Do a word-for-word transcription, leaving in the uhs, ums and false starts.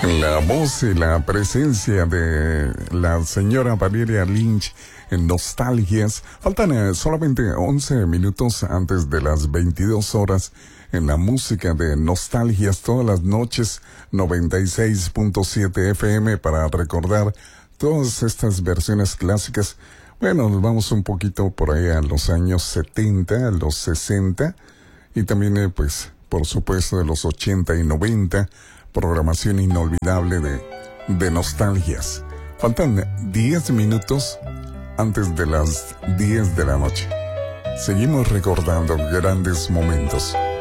La voz y la presencia de la señora Valeria Lynch en Nostalgias. Faltan eh, solamente once minutos antes de las veintidós horas en la música de Nostalgias todas las noches, noventa y seis punto siete F M, para recordar todas estas versiones clásicas. Bueno, nos vamos un poquito por ahí a los años setenta, a los sesenta, y también eh, pues por supuesto de los ochenta y noventa, programación inolvidable de, de Nostalgias. Faltan diez minutos antes de las diez de la noche. Seguimos recordando grandes momentos.